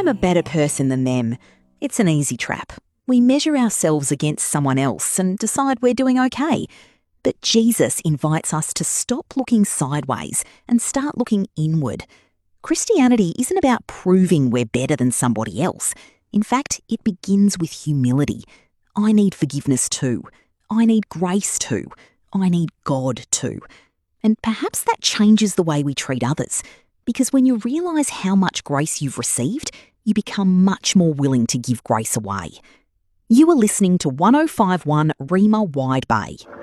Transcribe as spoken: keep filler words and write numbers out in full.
I'm a better person than them. It's an easy trap. We measure ourselves against someone else and decide we're doing okay. But Jesus invites us to stop looking sideways and start looking inward. Christianity isn't about proving we're better than somebody else. In fact, it begins with humility. I need forgiveness too. I need grace too. I need God too. And perhaps that changes the way we treat others, because when you realise how much grace you've received, you become much more willing to give grace away. You are listening to one oh five point one Rhema Wide Bay.